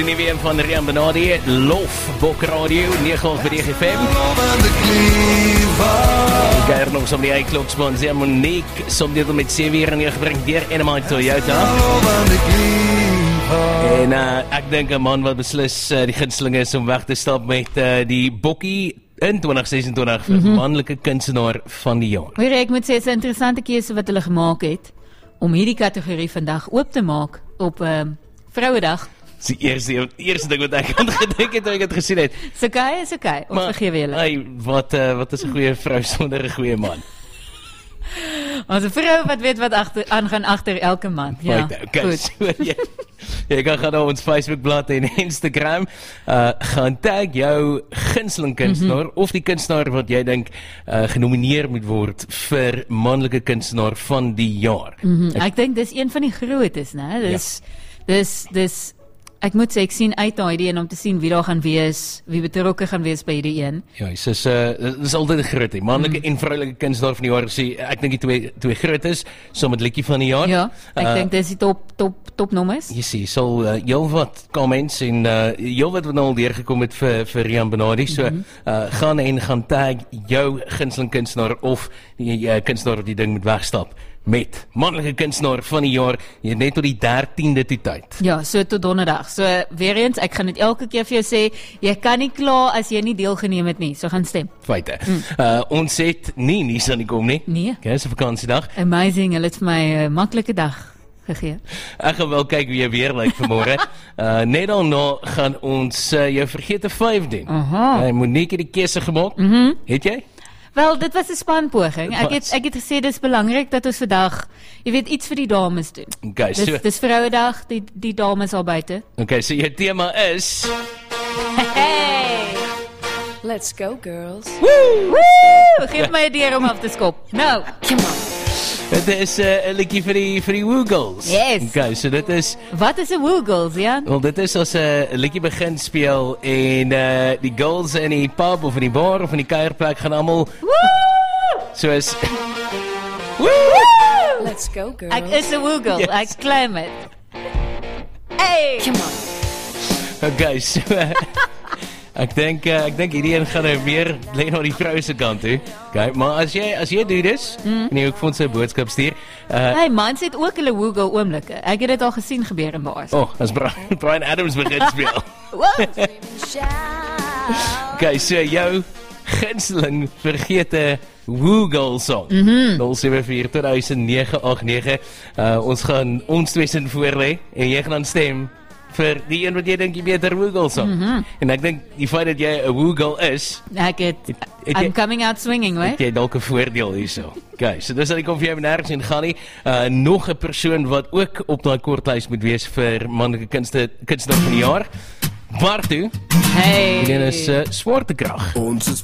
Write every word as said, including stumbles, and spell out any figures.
die nuwe een van Rian Benardi, Lof, Bok Radio, nege op die F M. Ik ga er nog zo'n die eindklok sponsor, Monique, som dit met sewe uur neergebring deur Enemite Toyota. En uh, ek dink 'n man wat beslis uh, die gunsteling is om weg te stap met uh, die bokkie in twintig sesentwintig vir mm-hmm. manlike kunstenaar van die jaar. Hoor, ek moet sê, dit is 'n interessante keuse wat hulle gemaak het om hierdie kategorie vandag oop te maak op uh, Vrouedag. Dis die eerste, eerste ding wat ek aan gedink het toe ek dit gesien het. Is okay, is okay. Ons vergewe julle. Hey, wat uh, wat is 'n goeie vrou sonder 'n goeie man? Ons 'n vrou wat weet wat agter aangaan agter elke man. Ja. Okay, goed. So, jy, jy kan gaan na ons Facebookblad en Instagram. Uh, gaan tag jou gunsteling kunstenaar mm-hmm. of die kunstenaar wat jy dink uh, genomineer moet word vir manlike kunstenaar van die jaar. Mm-hmm. Ek, ek dink dis een van die grootes, né? Dis ja. dis dis Ek moet sê, ek sien uit na hierdie een om te sien wie daar gaan wees, wie betrokke gaan wees by hierdie een. Ja, dit is, uh, is altyd 'n groot, he. Manlike mm. en vroulike kunstenaar van die jaar, sê, ek dink die twee, twee groot is, so met liedjie van die jaar. Ja, ek uh, dink dis die top, top, top nommers. Jy sê, sal uh, heel wat comments en uh, heel wat wat nou al deurgekom het vir, vir Rian Benardi, so mm-hmm. uh, gaan en gaan tag jou gunsteling kunstenaar of die uh, kunstenaar wat die ding moet wegstap. Met manlike kunstenaar van die jaar, jy het net tot die dertiende toe tyd. Ja, so tot donderdag. So weer eens, ek gaan dit elke keer vir jou sê, jy kan nie kla as jy nie deelgeneem het nie. So gaan stem. Feite. Mm. Uh, ons het nie nie aan die kom nie. Nee. Okay, is 'n vakansiedag. Amazing, hulle het vir my 'n uh, maklike dag gegee. Ek gaan wel kyk hoe jy weer lyk vanmôre. uh, net daarna gaan ons uh, jou vergete vyf doen. Aha. Jy moet nie die keuse gemaak. Mm-hmm. Het jy? Wel, dit was 'n spanpoging. Ek het ek het gesê dis belangrik dat ons vandag, jy weet, iets vir die dames doen. Okay, so dis dis Vrouedag, die die dames al buite. Okay, so jou tema is Hey. Let's go, girls. Woo! Woo! Geef my 'n deur om af te skop. Nou, come on. Dit is 'n uh, liedjie vir die vir die Woogles. Yes. Okay, so dit is wat is 'n Woogles, Jan? Wel, dit is as 'n uh, liedjie begin speel en uh, die girls in die pub of in die bar of in die kuierplek gaan almal soos Woo! Let's go, girls. Ek is 'n Woogle. Yes. Ek claim it. Hey. Come on. Okay, so uh, Ek dink uh, ek dink hierdie een gaan nou meer lê na die vrou se kant toe. Okay, maar as jy as jy doen dis, mm. en jy ook vir ons 'n boodskap stuur. Uh, hey, mans het ook hulle Woogle oomblikke. Ek het dit al gesien gebeur in bars. Oh, as Brian, Brian Adams begin speel. Okay, so jou gunsteling vergete Woogle song. Mm-hmm. nul sewe vier twee nege agt nege. Uh, ons gaan ons twee sin voor lê en jy gaan dan stem vir die een wat jy dink jy beter Woogle song. Mm-hmm. En ek dink die feit dat jy 'n Woogle is, ek het, het, het I'm jy, coming out swinging, right? Het jy dalk 'n voordeel hierso. Okay, so dis dat ek kom vir jou nergens en gaan nie. Uh, nog 'n persoon wat ook op daai kortlys moet wees vir manlike kunste kunstenaar van die jaar. Bartu. Hey. Dit is uh, Swaartekrag. Ons is